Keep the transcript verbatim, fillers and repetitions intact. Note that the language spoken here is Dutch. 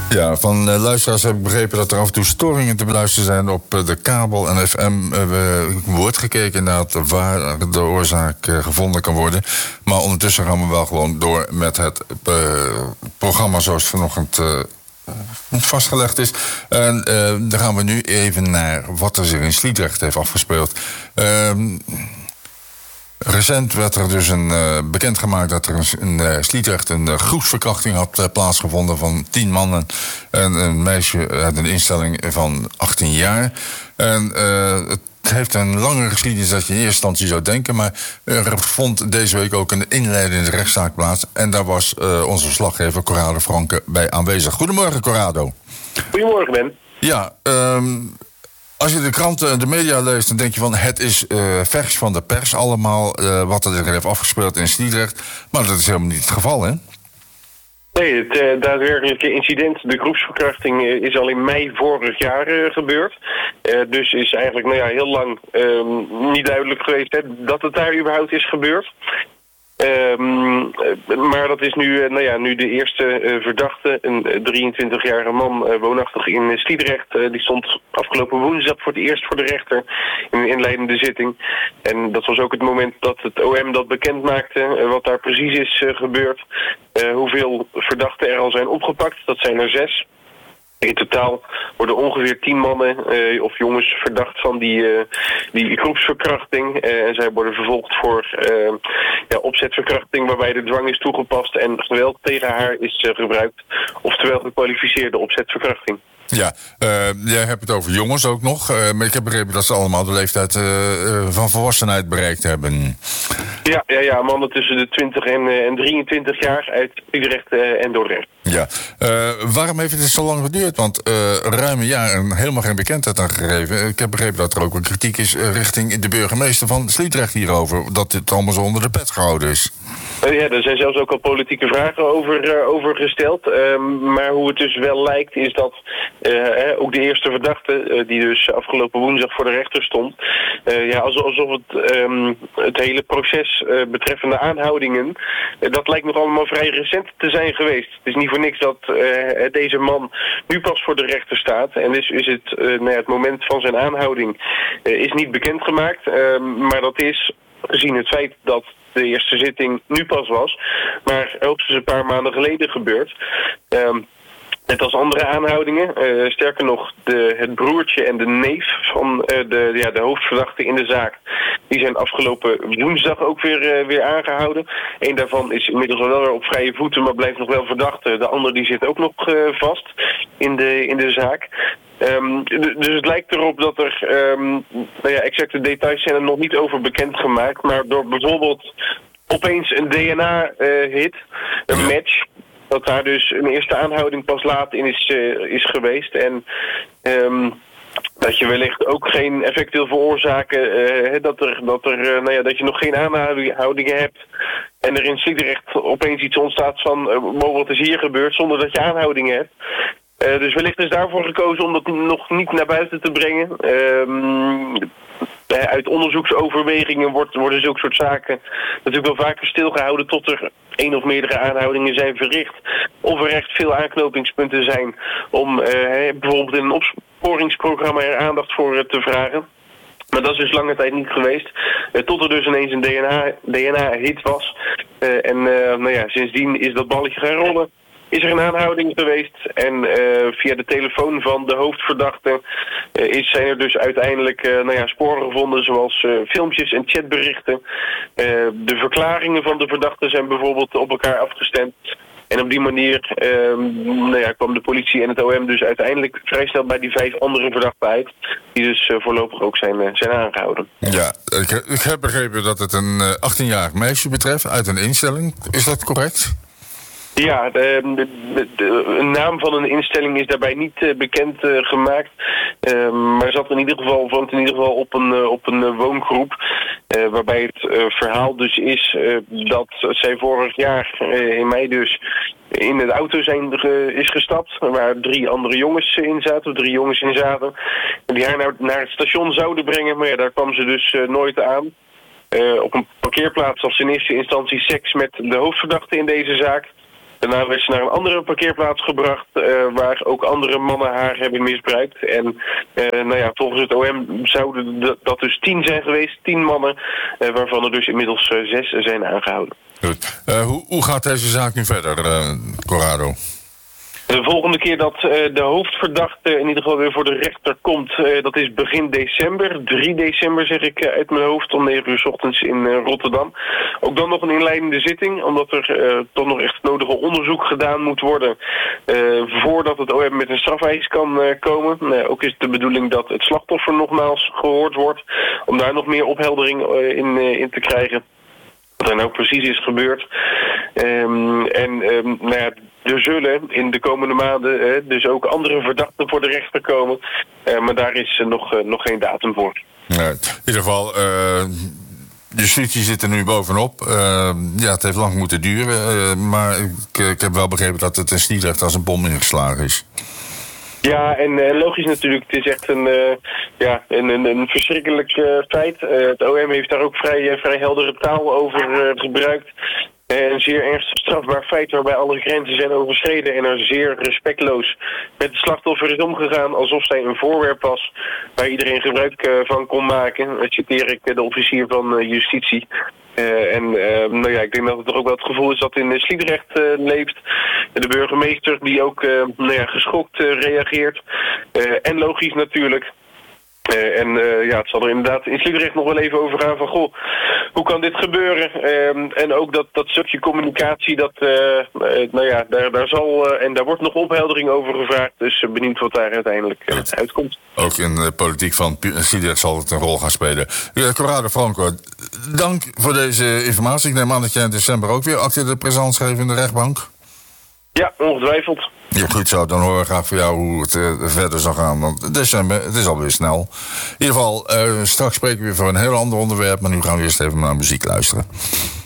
Ja, van uh, luisteraars heb ik begrepen dat er af en toe storingen te beluisteren zijn op uh, de kabel en F M. Uh, we wordt gekeken naar het waar de oorzaak uh, gevonden kan worden. Maar ondertussen gaan we wel gewoon door met het uh, programma zoals het vanochtend uh, vastgelegd is. En uh, dan gaan we nu even naar wat er zich in Sliedrecht heeft afgespeeld. Uh, Recent werd er dus een, uh, bekendgemaakt dat er in een, uh, Sliedrecht een uh, groepsverkrachting had uh, plaatsgevonden van tien mannen. En een meisje uit een instelling van achttien jaar. En uh, het heeft een langere geschiedenis dan je in eerste instantie zou denken. Maar er vond deze week ook een inleidende rechtszaak plaats. En daar was uh, onze verslaggever Corrado Franke bij aanwezig. Goedemorgen, Corrado. Goedemorgen, Ben. Ja, um, als je de kranten en de media leest, dan denk je van het is uh, vers van de pers allemaal uh, wat er zich heeft afgespeeld in Sliedrecht. Maar dat is helemaal niet het geval, hè? Nee, het uh, daadwerkelijke incident, de groepsverkrachting, uh, is al in mei vorig jaar uh, gebeurd. Uh, dus is eigenlijk nou ja, heel lang uh, niet duidelijk geweest hè, dat het daar überhaupt is gebeurd. Um, maar dat is nu, uh, nou ja, nu de eerste uh, verdachte, een drieëntwintigjarige man uh, woonachtig in Sliedrecht. Uh, die stond afgelopen woensdag voor het eerst voor de rechter in een inleidende zitting. En dat was ook het moment dat het O M dat bekend maakte, uh, wat daar precies is uh, gebeurd. Uh, hoeveel verdachten er al zijn opgepakt, dat zijn er zes. In totaal worden ongeveer tien mannen uh, of jongens verdacht van die, uh, die groepsverkrachting. Uh, en zij worden vervolgd voor uh, ja, opzetverkrachting waarbij de dwang is toegepast en geweld tegen haar is uh, gebruikt. Oftewel gekwalificeerde opzetverkrachting. Ja, uh, jij hebt het over jongens ook nog. Uh, maar ik heb begrepen dat ze allemaal de leeftijd uh, uh, van volwassenheid bereikt hebben. Ja, ja, ja, mannen tussen de twintig en, uh, en drieëntwintig jaar uit Utrecht uh, en Dordrecht. Ja, uh, waarom heeft het zo lang geduurd? Want uh, ruim een jaar en helemaal geen bekendheid aan gegeven. Ik heb begrepen dat er ook een kritiek is uh, richting de burgemeester van Sliedrecht hierover. Dat dit allemaal zo onder de pet gehouden is. Uh, ja, er zijn zelfs ook al politieke vragen over, uh, over gesteld. Uh, maar hoe het dus wel lijkt is dat uh, eh, ook de eerste verdachte, uh, die dus afgelopen woensdag voor de rechter stond, uh, ja, alsof het, um, het hele proces uh, betreffende aanhoudingen, uh, dat lijkt nog allemaal vrij recent te zijn geweest. Het is niet voor niks dat uh, deze man nu pas voor de rechter staat. En dus is het, uh, nou ja, het moment van zijn aanhouding uh, is niet bekendgemaakt. Uh, maar dat is gezien het feit dat de eerste zitting nu pas was, maar hoogstens een paar maanden geleden gebeurd. Um, Net als andere aanhoudingen. Uh, sterker nog, de, het broertje en de neef van uh, de, ja, de hoofdverdachte in de zaak, die zijn afgelopen woensdag ook weer, uh, weer aangehouden. Eén daarvan is inmiddels wel weer op vrije voeten, maar blijft nog wel verdachte. De ander die zit ook nog uh, vast in de, in de zaak. Um, d- dus het lijkt erop dat er, um, nou ja, exacte details zijn er nog niet over bekendgemaakt, maar door bijvoorbeeld opeens een D N A-hit, uh, een match, dat daar dus een eerste aanhouding pas laat in is, uh, is geweest. En um, dat je wellicht ook geen effect wil veroorzaken. Uh, dat, er, dat, er, uh, nou ja, dat je nog geen aanhoudingen hebt. En er in Sliedrecht opeens iets ontstaat van uh, wat is hier gebeurd zonder dat je aanhoudingen hebt. Uh, dus wellicht is daarvoor gekozen om dat nog niet naar buiten te brengen. Um, Uit onderzoeksoverwegingen wordt, worden zulke soort zaken natuurlijk wel vaker stilgehouden tot er één of meerdere aanhoudingen zijn verricht. Of er echt veel aanknopingspunten zijn om uh, bijvoorbeeld in een opsporingsprogramma er aandacht voor uh, te vragen. Maar dat is dus lange tijd niet geweest. Uh, tot er dus ineens een D N A-hit was. Uh, en uh, nou ja, sindsdien is dat balletje gaan rollen. Is er een aanhouding geweest en uh, via de telefoon van de hoofdverdachte uh, is, zijn er dus uiteindelijk uh, nou ja, sporen gevonden zoals uh, filmpjes en chatberichten. Uh, de verklaringen van de verdachten zijn bijvoorbeeld op elkaar afgestemd. En op die manier uh, nou ja, kwam de politie en het O M dus uiteindelijk vrij snel bij die vijf andere verdachten uit. Die dus uh, voorlopig ook zijn, uh, zijn aangehouden. Ja, ik, ik heb begrepen dat het een uh, achttienjarig meisje betreft uit een instelling. Is dat correct? Ja, de, de, de, de naam van een instelling is daarbij niet uh, bekend uh, gemaakt. Uh, maar zat in ieder geval, woont in ieder geval op een, uh, op een uh, woongroep. Uh, waarbij het uh, verhaal dus is uh, dat zij vorig jaar uh, in mei dus in de auto zijn ge, is gestapt. Waar drie andere jongens in zaten, of drie jongens in zaten. Die haar naar, naar het station zouden brengen, maar ja, daar kwam ze dus uh, nooit aan. Uh, op een parkeerplaats was in eerste instantie seks met de hoofdverdachte in deze zaak. Daarna werd ze naar een andere parkeerplaats gebracht, uh, waar ook andere mannen haar hebben misbruikt. En uh, nou ja, volgens het O M zouden dat dus tien zijn geweest, tien mannen, uh, waarvan er dus inmiddels uh, zes zijn aangehouden. Goed. Uh, hoe, hoe gaat deze zaak nu verder, uh, Corrado? De volgende keer dat uh, de hoofdverdachte in ieder geval weer voor de rechter komt, uh, dat is begin december. drie december zeg ik uh, uit mijn hoofd, om negen uur 's ochtends in uh, Rotterdam. Ook dan nog een inleidende zitting, omdat er uh, toch nog echt nodige onderzoek gedaan moet worden uh, voordat het O M met een strafeis kan uh, komen. Uh, ook is het de bedoeling dat het slachtoffer nogmaals gehoord wordt, om daar nog meer opheldering uh, in, uh, in te krijgen. Wat er nou precies is gebeurd. Um, en um, nou ja, er zullen in de komende maanden uh, dus ook andere verdachten voor de rechter komen. Uh, maar daar is uh, nog, uh, nog geen datum voor. Ja, in ieder geval, uh, justitie zit er nu bovenop. Uh, ja, het heeft lang moeten duren. Uh, maar ik, ik heb wel begrepen dat het in Sliedrecht als een bom ingeslagen is. Ja, en uh, logisch natuurlijk. Het is echt een, uh, ja, een, een, een verschrikkelijk uh, feit. Uh, het O M heeft daar ook vrij, uh, vrij heldere taal over uh, gebruikt. Uh, een zeer ernstig strafbaar feit waarbij alle grenzen zijn overschreden en er zeer respectloos met het slachtoffer is omgegaan alsof zij een voorwerp was waar iedereen gebruik uh, van kon maken. Dat citeer ik uh, de officier van uh, justitie. Uh, en uh, nou ja, ik denk dat het toch ook wel het gevoel is dat in uh, Sliedrecht uh, leeft. De burgemeester die ook uh, nou ja, geschokt uh, reageert. Uh, en logisch natuurlijk. Uh, en uh, ja, het zal er inderdaad in Sliedrecht nog wel even over gaan van, goh, hoe kan dit gebeuren? Uh, en ook dat, dat stukje communicatie, dat, uh, uh, nou ja, daar, daar zal, uh, en daar wordt nog opheldering over gevraagd. Dus uh, benieuwd wat daar uiteindelijk uh, uitkomt. Ook in de politiek van Sliedrecht zal het een rol gaan spelen. Uh, Corrado Franco, dank voor deze informatie. Ik neem aan dat jij in december ook weer acte de présence geeft in de rechtbank. Ja, ongetwijfeld. Ja, goed zo, dan horen we graag van jou hoe het uh, verder zal gaan. Want december, het is alweer snel. In ieder geval, uh, straks spreken we weer voor een heel ander onderwerp. Maar nu gaan we eerst even naar muziek luisteren.